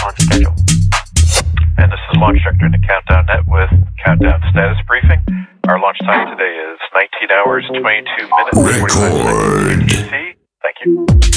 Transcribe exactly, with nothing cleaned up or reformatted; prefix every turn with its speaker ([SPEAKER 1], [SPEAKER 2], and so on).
[SPEAKER 1] on schedule. And this is Launch Director in the Countdown Net with Countdown Status Briefing. Our launch time today is nineteen hours, twenty-two minutes.
[SPEAKER 2] Record.
[SPEAKER 1] Thank you.